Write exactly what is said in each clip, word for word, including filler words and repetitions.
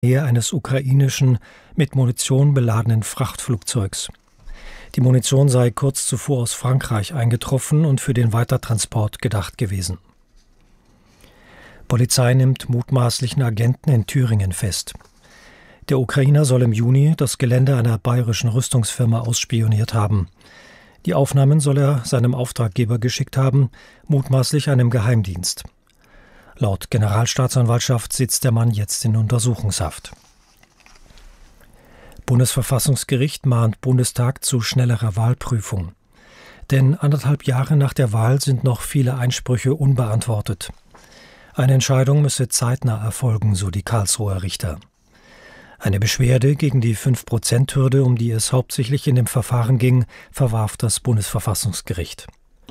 Nähe eines ukrainischen mit Munition beladenen Frachtflugzeugs. Die Munition sei kurz zuvor aus Frankreich eingetroffen und für den Weitertransport gedacht gewesen. Polizei nimmt mutmaßlichen Agenten in Thüringen fest. Der Ukrainer soll im Juni das Gelände einer bayerischen Rüstungsfirma ausspioniert haben. Die Aufnahmen soll er seinem Auftraggeber geschickt haben, mutmaßlich einem Geheimdienst. Laut Generalstaatsanwaltschaft sitzt der Mann jetzt in Untersuchungshaft. Bundesverfassungsgericht mahnt Bundestag zu schnellerer Wahlprüfung. Denn anderthalb Jahre nach der Wahl sind noch viele Einsprüche unbeantwortet. Eine Entscheidung müsse zeitnah erfolgen, so die Karlsruher Richter. Eine Beschwerde gegen die fünf Prozent Hürde, um die es hauptsächlich in dem Verfahren ging, verwarf das Bundesverfassungsgericht.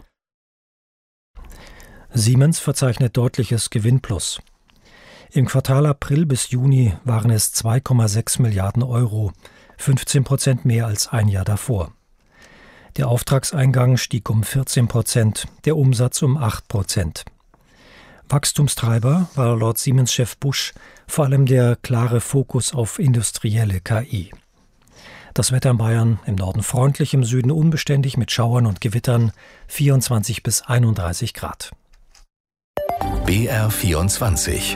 Siemens verzeichnet deutliches Gewinnplus. Im Quartal April bis Juni waren es zwei Komma sechs Milliarden Euro, fünfzehn Prozent mehr als ein Jahr davor. Der Auftragseingang stieg um vierzehn Prozent, der Umsatz um acht Prozent. Wachstumstreiber war laut Siemens-Chef Busch vor allem der klare Fokus auf industrielle K I. Das Wetter in Bayern im Norden freundlich, im Süden unbeständig mit Schauern und Gewittern, vierundzwanzig bis einunddreißig Grad. B R vierundzwanzig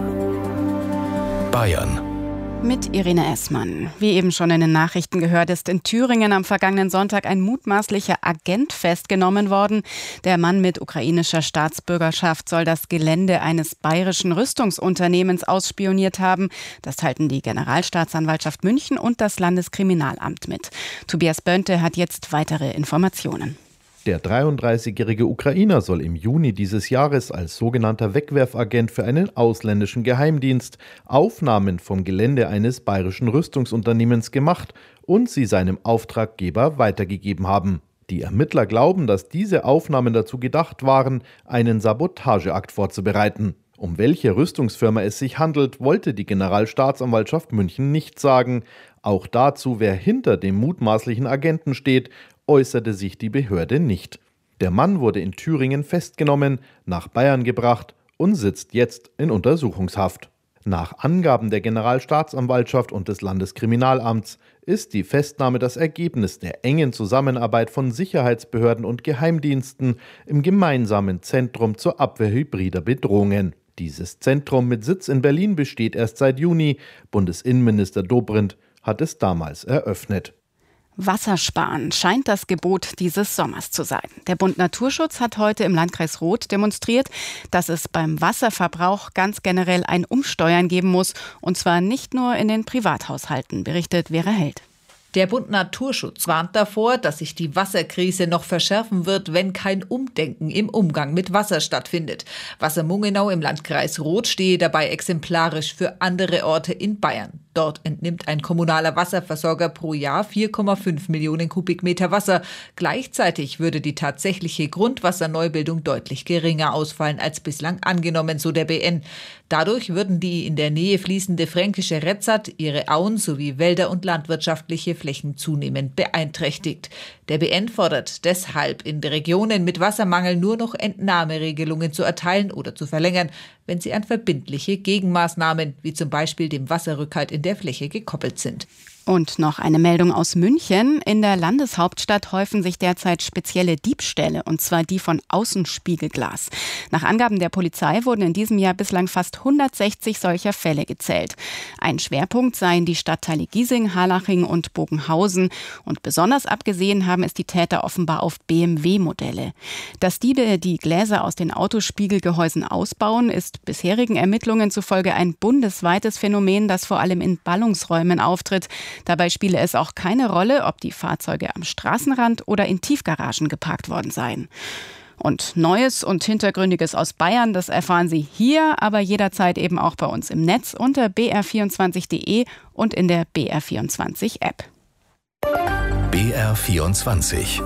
Bayern mit Irene Essmann. Wie eben schon in den Nachrichten gehört, ist in Thüringen am vergangenen Sonntag ein mutmaßlicher Agent festgenommen worden. Der Mann mit ukrainischer Staatsbürgerschaft soll das Gelände eines bayerischen Rüstungsunternehmens ausspioniert haben. Das teilten die Generalstaatsanwaltschaft München und das Landeskriminalamt mit. Tobias Bönte hat jetzt weitere Informationen. Der dreiunddreißigjährige Ukrainer soll im Juni dieses Jahres als sogenannter Wegwerfagent für einen ausländischen Geheimdienst Aufnahmen vom Gelände eines bayerischen Rüstungsunternehmens gemacht und sie seinem Auftraggeber weitergegeben haben. Die Ermittler glauben, dass diese Aufnahmen dazu gedacht waren, einen Sabotageakt vorzubereiten. Um welche Rüstungsfirma es sich handelt, wollte die Generalstaatsanwaltschaft München nicht sagen. Auch dazu, wer hinter dem mutmaßlichen Agenten steht, äußerte sich die Behörde nicht. Der Mann wurde in Thüringen festgenommen, nach Bayern gebracht und sitzt jetzt in Untersuchungshaft. Nach Angaben der Generalstaatsanwaltschaft und des Landeskriminalamts ist die Festnahme das Ergebnis der engen Zusammenarbeit von Sicherheitsbehörden und Geheimdiensten im gemeinsamen Zentrum zur Abwehr hybrider Bedrohungen. Dieses Zentrum mit Sitz in Berlin besteht erst seit Juni. Bundesinnenminister Dobrindt hat es damals eröffnet. Wassersparen scheint das Gebot dieses Sommers zu sein. Der Bund Naturschutz hat heute im Landkreis Roth demonstriert, dass es beim Wasserverbrauch ganz generell ein Umsteuern geben muss. Und zwar nicht nur in den Privathaushalten, berichtet Vera Held. Der Bund Naturschutz warnt davor, dass sich die Wasserkrise noch verschärfen wird, wenn kein Umdenken im Umgang mit Wasser stattfindet. Wassermungenau im Landkreis Roth stehe dabei exemplarisch für andere Orte in Bayern. Dort entnimmt ein kommunaler Wasserversorger pro Jahr vier Komma fünf Millionen Kubikmeter Wasser. Gleichzeitig würde die tatsächliche Grundwasserneubildung deutlich geringer ausfallen als bislang angenommen, so der B N. Dadurch würden die in der Nähe fließende fränkische Retzat, ihre Auen sowie Wälder und landwirtschaftliche Flächen zunehmend beeinträchtigt. Der B N fordert deshalb, in Regionen mit Wassermangel nur noch Entnahmeregelungen zu erteilen oder zu verlängern, wenn sie an verbindliche Gegenmaßnahmen, wie zum Beispiel dem Wasserrückhalt in der Fläche, gekoppelt sind. Und noch eine Meldung aus München. In der Landeshauptstadt häufen sich derzeit spezielle Diebstähle, und zwar die von Außenspiegelglas. Nach Angaben der Polizei wurden in diesem Jahr bislang fast hundertsechzig solcher Fälle gezählt. Ein Schwerpunkt seien die Stadtteile Giesing, Harlaching und Bogenhausen. Und besonders abgesehen haben es die Täter offenbar auf B M W-Modelle. Dass Diebe die Gläser aus den Autospiegelgehäusen ausbauen, ist bisherigen Ermittlungen zufolge ein bundesweites Phänomen, das vor allem in Ballungsräumen auftritt. Dabei spiele es auch keine Rolle, ob die Fahrzeuge am Straßenrand oder in Tiefgaragen geparkt worden seien. Und Neues und Hintergründiges aus Bayern, das erfahren Sie hier, aber jederzeit eben auch bei uns im Netz unter b r vierundzwanzig punkt d e und in der B R vierundzwanzig App. B R vierundzwanzig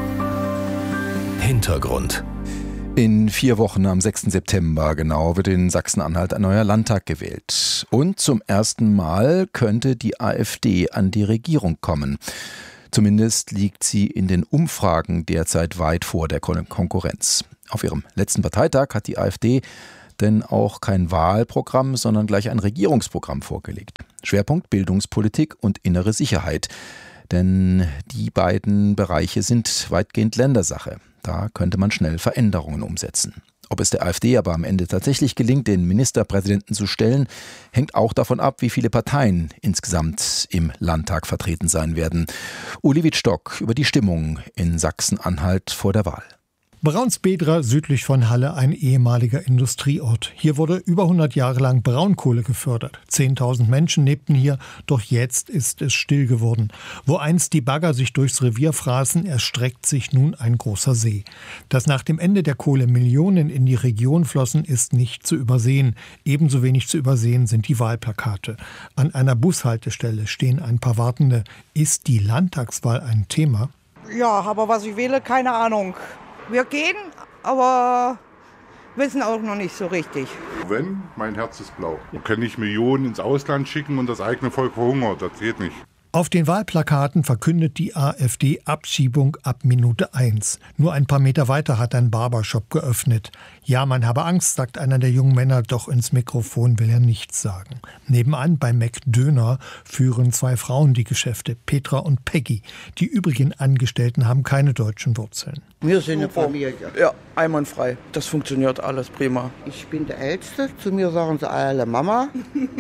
Hintergrund. In vier Wochen, am sechsten September genau, wird in Sachsen-Anhalt ein neuer Landtag gewählt. Und zum ersten Mal könnte die AfD an die Regierung kommen. Zumindest liegt sie in den Umfragen derzeit weit vor der Konkurrenz. Auf ihrem letzten Parteitag hat die AfD denn auch kein Wahlprogramm, sondern gleich ein Regierungsprogramm vorgelegt. Schwerpunkt Bildungspolitik und innere Sicherheit. Denn die beiden Bereiche sind weitgehend Ländersache. Da könnte man schnell Veränderungen umsetzen. Ob es der AfD aber am Ende tatsächlich gelingt, den Ministerpräsidenten zu stellen, hängt auch davon ab, wie viele Parteien insgesamt im Landtag vertreten sein werden. Uli Wittstock über die Stimmung in Sachsen-Anhalt vor der Wahl. Braunsbedra südlich von Halle, ein ehemaliger Industrieort. Hier wurde über hundert Jahre lang Braunkohle gefördert. zehntausend Menschen lebten hier, doch jetzt ist es still geworden. Wo einst die Bagger sich durchs Revier fraßen, erstreckt sich nun ein großer See. Dass nach dem Ende der Kohle Millionen in die Region flossen, ist nicht zu übersehen. Ebenso wenig zu übersehen sind die Wahlplakate. An einer Bushaltestelle stehen ein paar Wartende. Ist die Landtagswahl ein Thema? Ja, aber was ich wähle, keine Ahnung. Wir gehen, aber wissen auch noch nicht so richtig. Wenn, mein Herz ist blau. Man kann nicht Millionen ins Ausland schicken und das eigene Volk verhungert. Das geht nicht. Auf den Wahlplakaten verkündet die AfD Abschiebung ab Minute eins. Nur ein paar Meter weiter hat ein Barbershop geöffnet. Ja, man habe Angst, sagt einer der jungen Männer, doch ins Mikrofon will er nichts sagen. Nebenan bei McDöner führen zwei Frauen die Geschäfte, Petra und Peggy. Die übrigen Angestellten haben keine deutschen Wurzeln. Wir sind eine Familie. Ja, einwandfrei. Das funktioniert alles prima. Ich bin der Älteste. Zu mir sagen sie alle Mama.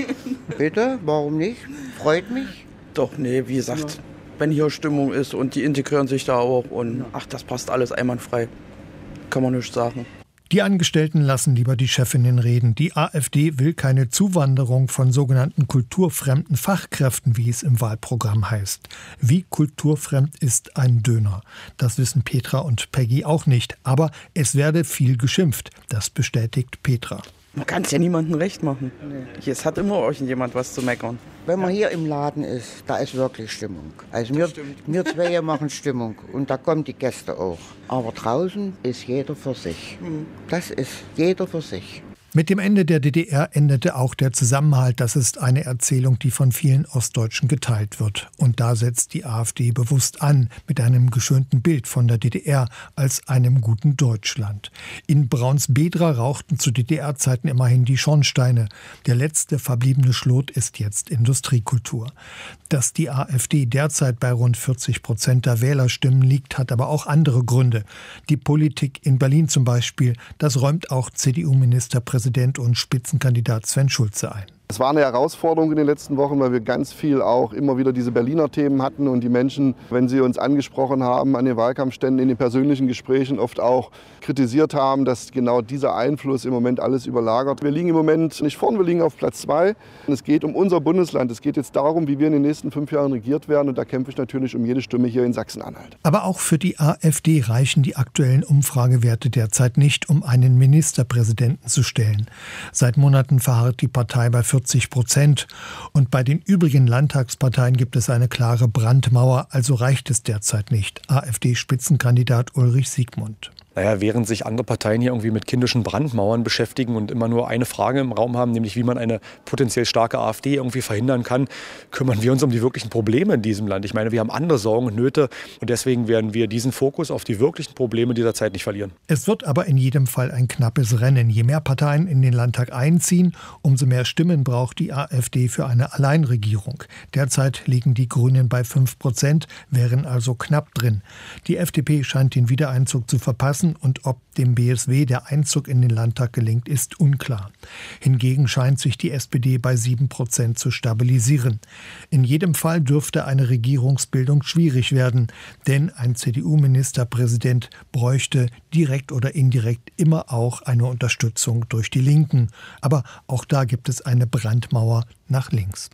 Bitte, warum nicht? Freut mich. Doch, nee, wie gesagt, wenn hier Stimmung ist und die integrieren sich da auch und ach, das passt alles einwandfrei. Kann man nicht sagen. Die Angestellten lassen lieber die Chefinnen reden. Die AfD will keine Zuwanderung von sogenannten kulturfremden Fachkräften, wie es im Wahlprogramm heißt. Wie kulturfremd ist ein Döner? Das wissen Petra und Peggy auch nicht. Aber es werde viel geschimpft. Das bestätigt Petra. Man kann es ja niemandem recht machen. Nee. Es hat immer irgendjemand was zu meckern. Wenn man hier im Laden ist, da ist wirklich Stimmung. Also wir, wir zwei machen Stimmung und da kommen die Gäste auch. Aber draußen ist jeder für sich. Das ist jeder für sich. Mit dem Ende der D D R endete auch der Zusammenhalt. Das ist eine Erzählung, die von vielen Ostdeutschen geteilt wird. Und da setzt die AfD bewusst an, mit einem geschönten Bild von der D D R als einem guten Deutschland. In Braunsbedra rauchten zu D D R-Zeiten immerhin die Schornsteine. Der letzte verbliebene Schlot ist jetzt Industriekultur. Dass die AfD derzeit bei rund vierzig Prozent der Wählerstimmen liegt, hat aber auch andere Gründe. Die Politik in Berlin zum Beispiel, das räumt auch C D U-Ministerpräsident und Spitzenkandidat Sven Schulze ein. Es war eine Herausforderung in den letzten Wochen, weil wir ganz viel auch immer wieder diese Berliner Themen hatten und die Menschen, wenn sie uns angesprochen haben an den Wahlkampfständen, in den persönlichen Gesprächen oft auch kritisiert haben, dass genau dieser Einfluss im Moment alles überlagert. Wir liegen im Moment nicht vorn, wir liegen auf Platz zwei. Es geht um unser Bundesland. Es geht jetzt darum, wie wir in den nächsten fünf Jahren regiert werden. Und da kämpfe ich natürlich um jede Stimme hier in Sachsen-Anhalt. Aber auch für die AfD reichen die aktuellen Umfragewerte derzeit nicht, um einen Ministerpräsidenten zu stellen. Seit Monaten verharrt die Partei bei vierzig Prozent. Und bei den übrigen Landtagsparteien gibt es eine klare Brandmauer, also reicht es derzeit nicht. AfD-Spitzenkandidat Ulrich Siegmund. Naja, während sich andere Parteien hier irgendwie mit kindischen Brandmauern beschäftigen und immer nur eine Frage im Raum haben, nämlich wie man eine potenziell starke AfD irgendwie verhindern kann, kümmern wir uns um die wirklichen Probleme in diesem Land. Ich meine, wir haben andere Sorgen und Nöte und deswegen werden wir diesen Fokus auf die wirklichen Probleme dieser Zeit nicht verlieren. Es wird aber in jedem Fall ein knappes Rennen. Je mehr Parteien in den Landtag einziehen, umso mehr Stimmen braucht die AfD für eine Alleinregierung. Derzeit liegen die Grünen bei fünf Prozent, wären also knapp drin. Die F D P scheint den Wiedereinzug zu verpassen. Und ob dem B S W der Einzug in den Landtag gelingt, ist unklar. Hingegen scheint sich die S P D bei sieben Prozent zu stabilisieren. In jedem Fall dürfte eine Regierungsbildung schwierig werden, denn ein C D U-Ministerpräsident bräuchte direkt oder indirekt immer auch eine Unterstützung durch die Linken. Aber auch da gibt es eine Brandmauer nach links.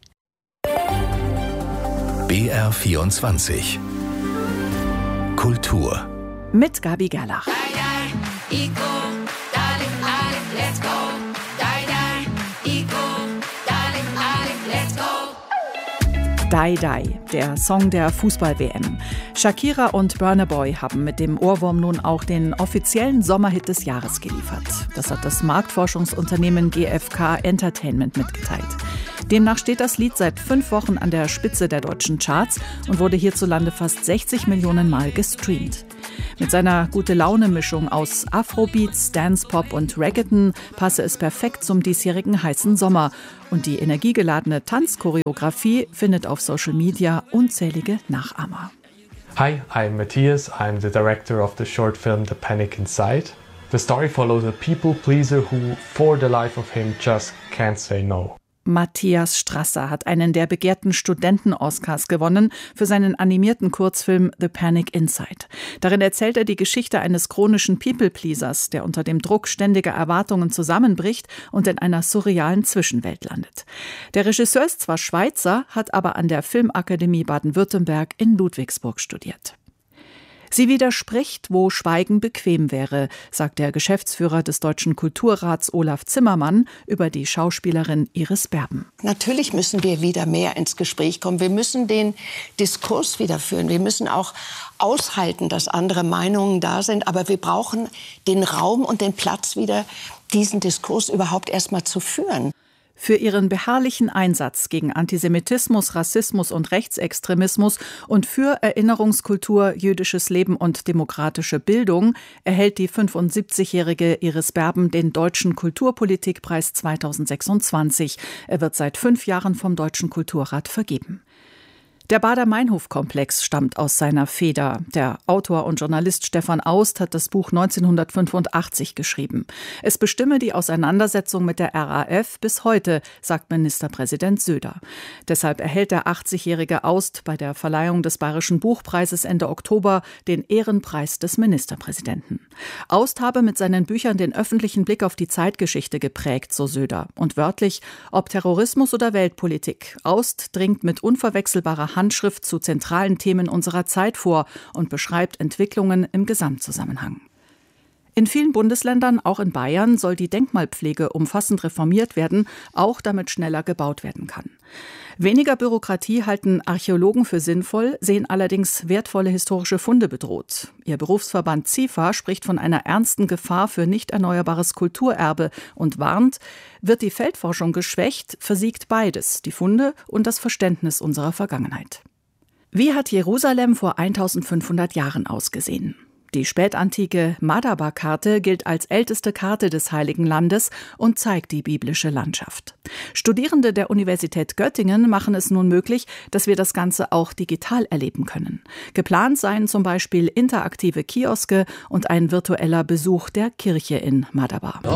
B R vierundzwanzig Kultur mit Gabi Gerlach. Die Die, der Song der Fußball-W M. Shakira und Burna Boy haben mit dem Ohrwurm nun auch den offiziellen Sommerhit des Jahres geliefert. Das hat das Marktforschungsunternehmen G F K Entertainment mitgeteilt. Demnach steht das Lied seit fünf Wochen an der Spitze der deutschen Charts und wurde hierzulande fast sechzig Millionen Mal gestreamt. Mit seiner Gute-Laune-Mischung aus Afrobeats, Dance-Pop und Reggaeton passe es perfekt zum diesjährigen heißen Sommer. Und die energiegeladene Tanzchoreografie findet auf Social Media unzählige Nachahmer. Hi, I'm Matthias. I'm the director of the short film The Panic Inside. The story follows a people pleaser who, for the life of him, just can't say no. Matthias Strasser hat einen der begehrten Studenten-Oscars gewonnen für seinen animierten Kurzfilm The Panic Inside. Darin erzählt er die Geschichte eines chronischen People-Pleasers, der unter dem Druck ständiger Erwartungen zusammenbricht und in einer surrealen Zwischenwelt landet. Der Regisseur ist zwar Schweizer, hat aber an der Filmakademie Baden-Württemberg in Ludwigsburg studiert. Sie widerspricht, wo Schweigen bequem wäre, sagt der Geschäftsführer des Deutschen Kulturrats Olaf Zimmermann über die Schauspielerin Iris Berben. Natürlich müssen wir wieder mehr ins Gespräch kommen. Wir müssen den Diskurs wieder führen. Wir müssen auch aushalten, dass andere Meinungen da sind. Aber wir brauchen den Raum und den Platz wieder, diesen Diskurs überhaupt erst mal zu führen. Für ihren beharrlichen Einsatz gegen Antisemitismus, Rassismus und Rechtsextremismus und für Erinnerungskultur, jüdisches Leben und demokratische Bildung erhält die fünfundsiebzigjährige Iris Berben den Deutschen Kulturpolitikpreis zweitausendsechsundzwanzig. Er wird seit fünf Jahren vom Deutschen Kulturrat vergeben. Der Baader-Meinhof-Komplex stammt aus seiner Feder. Der Autor und Journalist Stefan Aust hat das Buch neunzehnhundertfünfundachtzig geschrieben. Es bestimme die Auseinandersetzung mit der R A F bis heute, sagt Ministerpräsident Söder. Deshalb erhält der achtzigjährige Aust bei der Verleihung des Bayerischen Buchpreises Ende Oktober den Ehrenpreis des Ministerpräsidenten. Aust habe mit seinen Büchern den öffentlichen Blick auf die Zeitgeschichte geprägt, so Söder. Und wörtlich, ob Terrorismus oder Weltpolitik, Aust dringt mit unverwechselbarer Handschrift zu zentralen Themen unserer Zeit vor und beschreibt Entwicklungen im Gesamtzusammenhang. In vielen Bundesländern, auch in Bayern, soll die Denkmalpflege umfassend reformiert werden, auch damit schneller gebaut werden kann. Weniger Bürokratie halten Archäologen für sinnvoll, sehen allerdings wertvolle historische Funde bedroht. Ihr Berufsverband Z I F A spricht von einer ernsten Gefahr für nicht erneuerbares Kulturerbe und warnt, wird die Feldforschung geschwächt, versiegt beides, die Funde und das Verständnis unserer Vergangenheit. Wie hat Jerusalem vor eintausendfünfhundert Jahren ausgesehen? Die spätantike Madaba-Karte gilt als älteste Karte des Heiligen Landes und zeigt die biblische Landschaft. Studierende der Universität Göttingen machen es nun möglich, dass wir das Ganze auch digital erleben können. Geplant seien zum Beispiel interaktive Kioske und ein virtueller Besuch der Kirche in Madaba.